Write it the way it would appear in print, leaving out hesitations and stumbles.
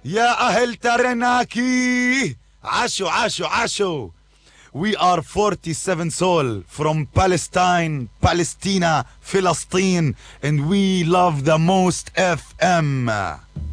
يا أهل ترناكي عاشوا. We are 47 Soul from Palestine, Palestina, Philistine, and we love the most FM.